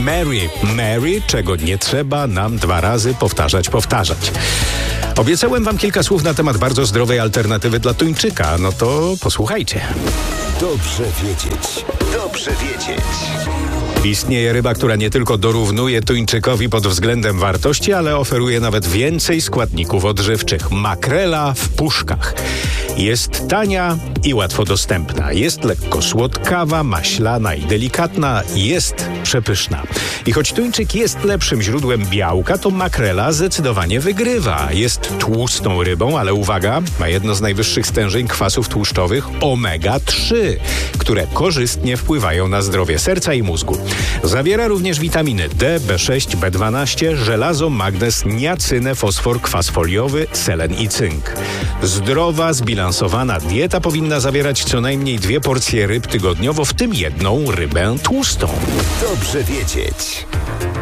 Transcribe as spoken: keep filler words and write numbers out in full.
Mary. Mary, czego nie trzeba nam dwa razy powtarzać, powtarzać. Obiecałem wam kilka słów na temat bardzo zdrowej alternatywy dla tuńczyka. No to posłuchajcie. Dobrze wiedzieć. Dobrze wiedzieć. Istnieje ryba, która nie tylko dorównuje tuńczykowi pod względem wartości, ale oferuje nawet więcej składników odżywczych. Makrela w puszkach. Jest tania i łatwo dostępna. Jest lekko słodkawa, maślana i delikatna. Jest przepyszna. I choć tuńczyk jest lepszym źródłem białka, to makrela zdecydowanie wygrywa. Jest tłustą rybą, ale uwaga, ma jedno z najwyższych stężeń kwasów tłuszczowych omega trzy, które korzystnie wpływają na zdrowie serca i mózgu. Zawiera również witaminy D, B sześć, B dwanaście, żelazo, magnez, niacynę, fosfor, kwas foliowy, selen i cynk. Zdrowa, zbilansowana dieta powinna zawierać co najmniej dwie porcje ryb tygodniowo, w tym jedną rybę tłustą. Dobrze wiedzieć.